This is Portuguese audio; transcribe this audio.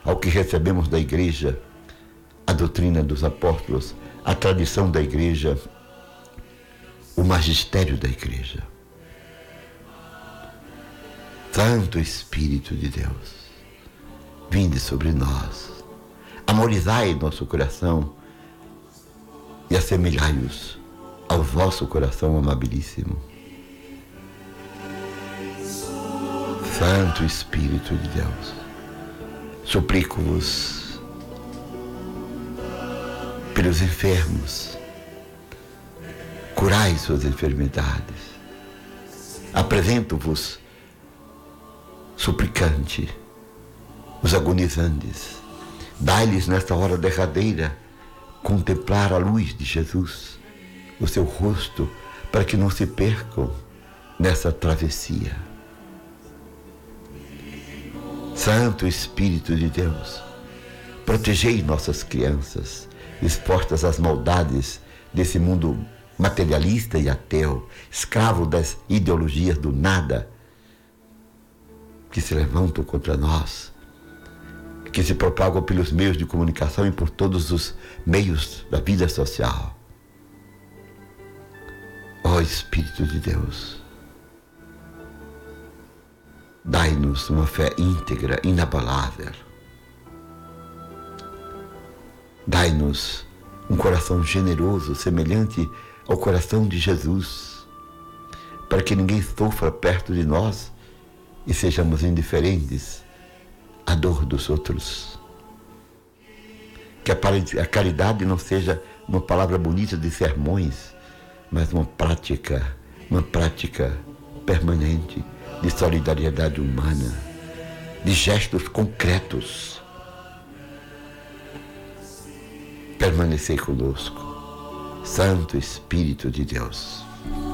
ao que recebemos da Igreja, a doutrina dos apóstolos, a tradição da Igreja, o magistério da Igreja. Santo Espírito de Deus, vinde sobre nós, amorizai nosso coração e assemelhai-os ao vosso coração amabilíssimo. Santo Espírito de Deus, suplico-vos pelos enfermos, curai suas enfermidades. Apresento-vos, suplicante, os agonizantes. Dai-lhes nesta hora derradeira contemplar a luz de Jesus, o seu rosto, para que não se percam nessa travessia. Santo Espírito de Deus, protegei nossas crianças, expostas às maldades desse mundo materialista e ateu, escravo das ideologias do nada, que se levantam contra nós, que se propagam pelos meios de comunicação e por todos os meios da vida social. Ó Espírito de Deus, dai-nos uma fé íntegra, inabalável. Dai-nos um coração generoso, semelhante ao coração de Jesus, para que ninguém sofra perto de nós e sejamos indiferentes à dor dos outros. Que a caridade não seja uma palavra bonita de sermões, mas uma prática permanente de solidariedade humana, de gestos concretos. Permanecei conosco, Santo Espírito de Deus.